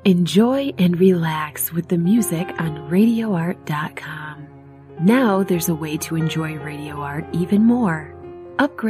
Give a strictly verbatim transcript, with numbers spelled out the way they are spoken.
Enjoy and relax with the music on radio art dot com. Now there's a way to enjoy Radio Art even more. Upgrade